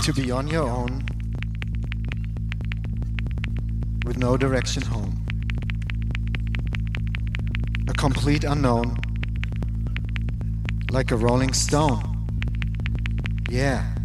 to be on your own with no direction home. A complete unknown, like a rolling stone. Yeah.